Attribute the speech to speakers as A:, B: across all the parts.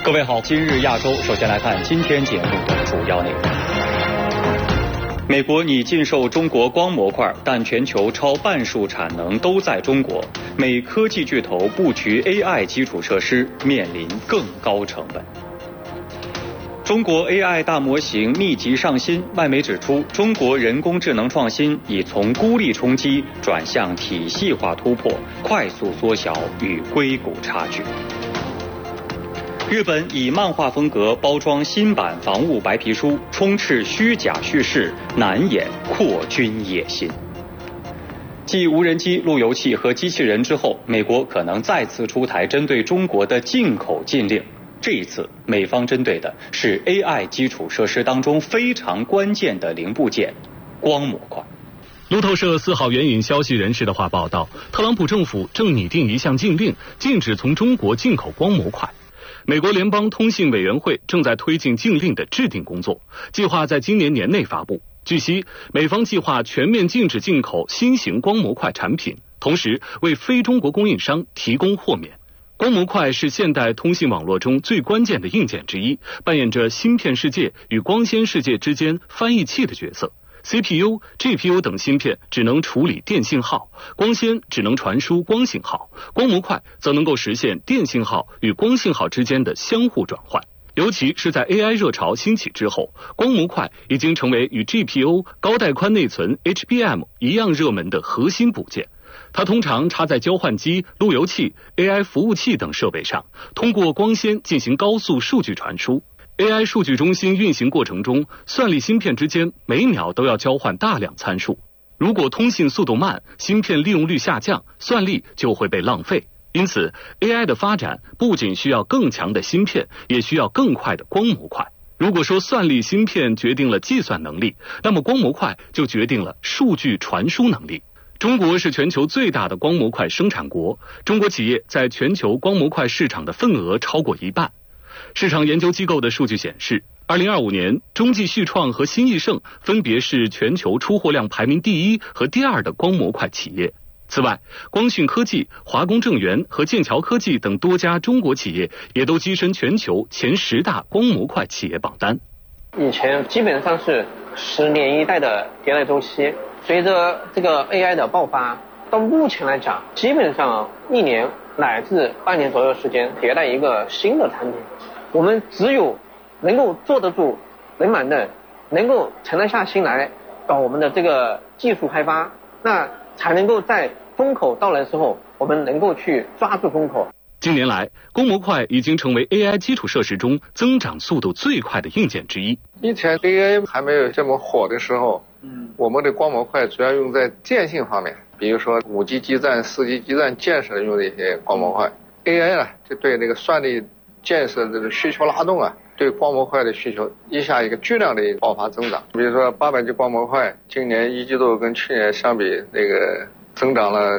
A: 各位好，今日亚洲，首先来看今天节目的主要内容。美国拟禁售中国光模块，但全球超半数产能都在中国。美科技巨头布局 AI 基础设施，面临更高成本。中国 AI 大模型密集上新，外媒指出，中国人工智能创新已从孤立冲击转向体系化突破，快速缩小与硅谷差距。日本以漫画风格包装新版防务白皮书，充斥虚假叙事，难掩扩军野心。继无人机、路由器和机器人之后，美国可能再次出台针对中国的进口禁令。这一次，美方针对的是 AI 基础设施当中非常关键的零部件——光模块。
B: 路透社4号援引消息人士的话报道，特朗普政府正拟定一项禁令，禁止从中国进口光模块。美国联邦通信委员会正在推进禁令的制定工作，计划在今年年内发布。据悉，美方计划全面禁止进口新型光模块产品，同时为非中国供应商提供豁免。光模块是现代通信网络中最关键的硬件之一，扮演着芯片世界与光纤世界之间翻译器的角色。CPU、GPU 等芯片只能处理电信号，光纤只能传输光信号，光模块则能够实现电信号与光信号之间的相互转换。尤其是在 AI 热潮兴起之后，光模块已经成为与 GPU、高带宽内存 HBM 一样热门的核心部件。它通常插在交换机、路由器、AI 服务器等设备上，通过光纤进行高速数据传输。AI 数据中心运行过程中，算力芯片之间每秒都要交换大量参数。如果通信速度慢，芯片利用率下降，算力就会被浪费。因此 AI 的发展不仅需要更强的芯片，也需要更快的光模块。如果说算力芯片决定了计算能力，那么光模块就决定了数据传输能力。中国是全球最大的光模块生产国，中国企业在全球光模块市场的份额超过一半。市场研究机构的数据显示，2025年，中继旭创和新易盛分别是全球出货量排名第1和第2的光模块企业。此外，光讯科技、华工正源和剑桥科技等多家中国企业也都跻身全球前10大光模块企业榜单。
C: 以前基本上是10年一代的迭代周期，随着这个 AI 的爆发，到目前来讲，基本上1年乃至半年左右时间迭代一个新的产品。我们只有能够坐得住、能板凳，能够沉得下心来搞我们的这个技术开发，那才能够在风口到来的时候，我们能够去抓住风口。
B: 近年来，光模块已经成为 AI 基础设施中增长速度最快的硬件之一。
D: 以前 AI 还没有这么火的时候，我们的光模块主要用在电信方面，比如说5G 基站、4G 基站建设用的一些光模块。AI 呢，就对那个算力建设的需求拉动啊，对光模块的需求一下一个巨量的爆发增长。比如说800G 光模块，今年1季度跟去年相比，那个增长了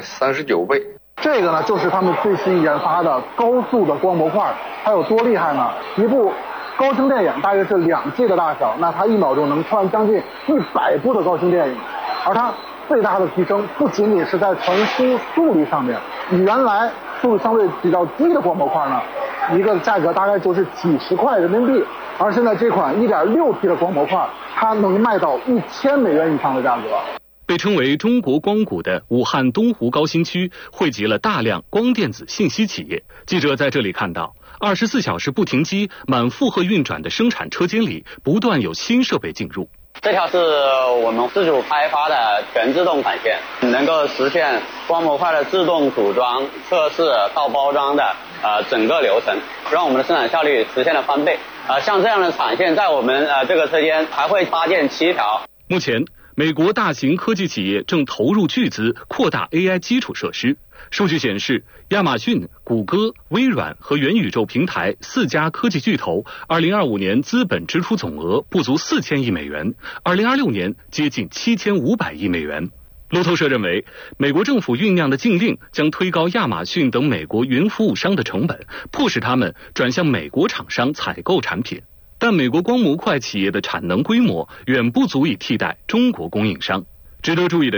D: 139倍。
E: 这个呢，就是他们最新研发的高速的光模块，它有多厉害呢？一部高清电影大约是2G 的大小，那它1秒钟能串将近100部的高清电影，而它最大的提升不仅仅是在传输速率上面，原来速度相对比较低的光模块呢，一个价格大概就是几十块人民币，而现在这款 1.6T 的光模块，它能卖到1000美元以上的价格。
B: 被称为中国光谷的武汉东湖高新区汇集了大量光电子信息企业。记者在这里看到，24小时不停机、满负荷运转的生产车间里，不断有新设备进入。
F: 这条是我们自主开发的全自动管线，能够实现光模块的自动组装、测试到包装的整个流程，让我们的生产效率实现了翻倍。像这样的产线在我们这个车间还会搭建7条。
B: 目前，美国大型科技企业正投入巨资扩大 AI 基础设施。数据显示，亚马逊、谷歌、微软和元宇宙平台4家科技巨头2025年资本支出总额不足4000亿美元，2026年接近7500亿美元。路透社认为，美国政府酝酿的禁令将推高亚马逊等美国云服务商的成本，迫使他们转向美国厂商采购产品。但美国光模块企业的产能规模远不足以替代中国供应商。值得注意的是，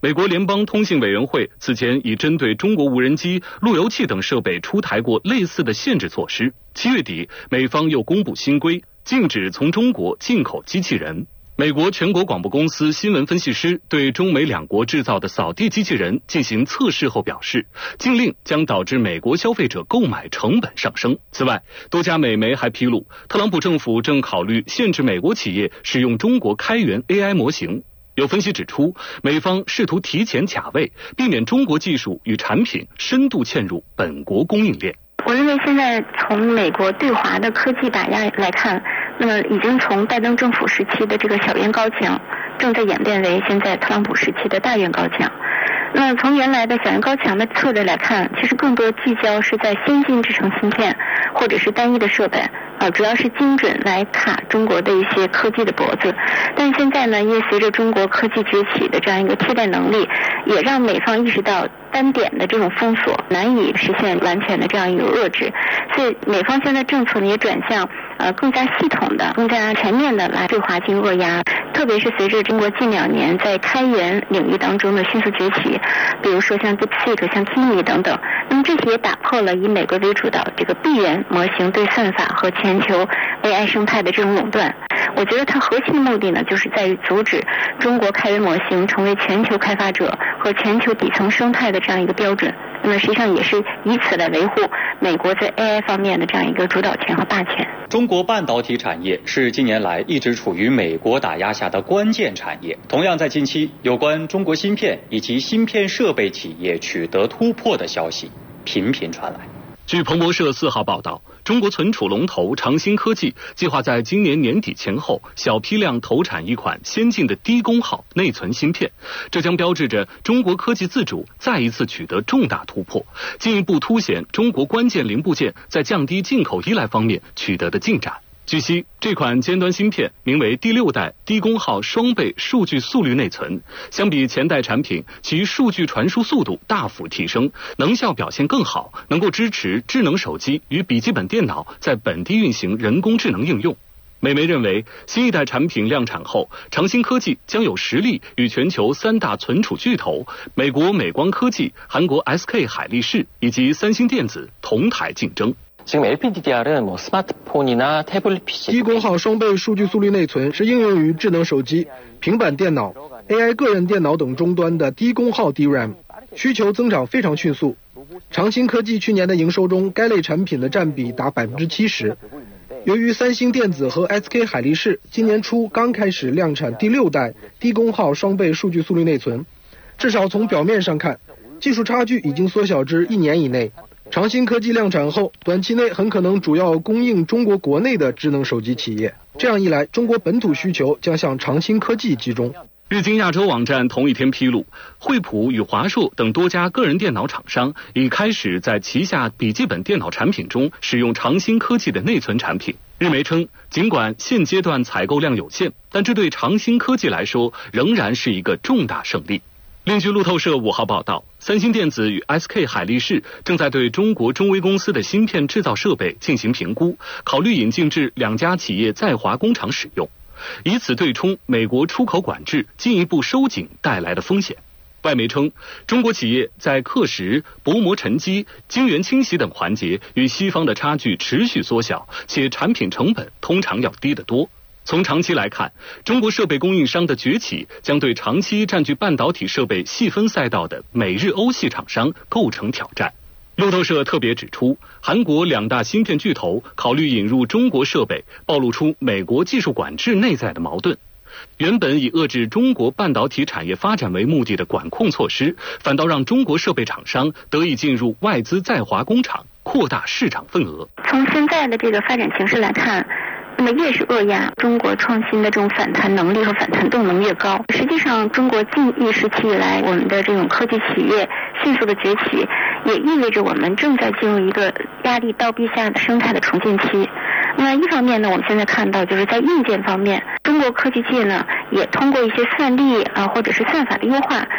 B: 美国联邦通信委员会此前已针对中国无人机、路由器等设备出台过类似的限制措施。7月底，美方又公布新规，禁止从中国进口机器人。美国全国广播公司新闻分析师对中美两国制造的扫地机器人进行测试后表示，禁令将导致美国消费者购买成本上升。此外，多家美媒还披露，特朗普政府正考虑限制美国企业使用中国开源 AI 模型。有分析指出，美方试图提前卡位，避免中国技术与产品深度嵌入本国供应链。
G: 我认为现在从美国对华的科技打压来看，那么已经从拜登政府时期的这个小院高墙，正在演变为现在特朗普时期的大院高墙。那么从原来的小院高墙的策略来看，其实更多聚焦是在先进制成芯片或者是单一的设备，主要是精准来卡中国的一些科技的脖子。但是现在呢，因为随着中国科技崛起的这样一个替代能力，也让美方意识到单点的这种封锁难以实现完全的这样一个遏制，所以美方现在政策呢也转向更加系统的、更加全面的来对华进行遏压。特别是随着中国近2年在开源领域当中的迅速崛起，比如说像 DeepSeek、像 Kimi 等等，那么这些也打破了以美国为主导这个闭源模型对算法和全球 AI 生态的这种垄断。我觉得它核心的目的呢，就是在于阻止中国开源模型成为全球开发者和全球底层生态的这样一个标准。那么实际上也是以此来维护美国在 AI 方面的这样一个主导权和霸权。
A: 中国半导体产业是近年来一直处于美国打压下的关键产业。同样在近期，有关中国芯片以及芯片设备企业取得突破的消息频频传来。
B: 据彭博社4号报道，中国存储龙头长芯科技计划在今年年底前后小批量投产一款先进的低功耗内存芯片，这将标志着中国科技自主再一次取得重大突破，进一步凸显中国关键零部件在降低进口依赖方面取得的进展。据悉，这款尖端芯片名为第6代低功耗双倍数据速率内存，相比前代产品，其数据传输速度大幅提升，能效表现更好，能够支持智能手机与笔记本电脑在本地运行人工智能应用。美媒认为，新一代产品量产后，长芯科技将有实力与全球3大存储巨头美国美光科技、韩国 SK 海力士以及三星电子同台竞争。
H: 지금 LPDDR은 스마트폰이나 태블릿 PC
I: 低功耗双倍数据速率内存是应用于智能手机、平板电脑、AI 个人电脑等终端的低功耗 DRAM， 需求增长非常迅速。长芯科技去年的营收中，该类产品的占比达 70%。由于三星电子和 SK 海力士今年初刚开始量产第6代低功耗双倍数据速率内存，至少从表面上看，技术差距已经缩小至1年以内。长芯科技量产后，短期内很可能主要供应中国国内的智能手机企业。这样一来，中国本土需求将向长芯科技集中。
B: 日经亚洲网站同一天披露，惠普与华硕等多家个人电脑厂商已开始在旗下笔记本电脑产品中使用长芯科技的内存产品。日媒称，尽管现阶段采购量有限，但这对长芯科技来说仍然是一个重大胜利。另据路透社5号报道，三星电子与 SK 海力士正在对中国中微公司的芯片制造设备进行评估，考虑引进至2家企业在华工厂使用，以此对冲美国出口管制进一步收紧带来的风险。外媒称，中国企业在刻蚀、薄膜沉积、晶圆清洗等环节与西方的差距持续缩小，且产品成本通常要低得多。从长期来看，中国设备供应商的崛起将对长期占据半导体设备细分赛道的美日欧系厂商构成挑战。路透社特别指出，韩国2大芯片巨头考虑引入中国设备，暴露出美国技术管制内在的矛盾。原本以遏制中国半导体产业发展为目的的管控措施，反倒让中国设备厂商得以进入外资在华工厂，扩大市场份额。
G: 从现在的这个发展形势来看，那么越是扼压中国创新的这种反弹能力和反弹动能越高。实际上，中国近一时期以来，我们的这种科技企业迅速的崛起，也意味着我们正在进入一个压力倒逼下的生态的重建期。那一方面呢，我们现在看到就是在硬件方面，中国科技界呢也通过一些算力或者是算法的优化，